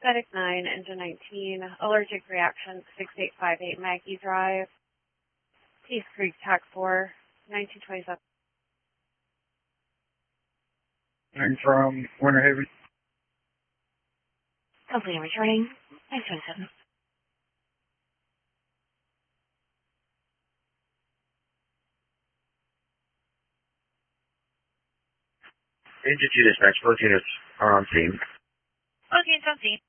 FedEx 9, engine 19, allergic reaction 6858 Maggie Drive, Peace Creek, TAC 4, 1927. I'm from Winter Haven. Complete and returning, 927. Engine 2 dispatch, both units are on scene. Okay, it's on scene.